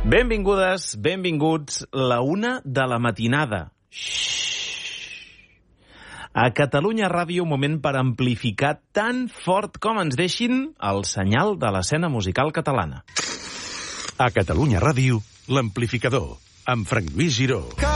Benvingudes, benvinguts, la 1 de la matinada. A Catalunya Ràdio, un moment per amplificar tan fort com ens deixin el senyal de l'escena musical catalana. A Catalunya Ràdio, l'amplificador, amb Frank Lluís Giró.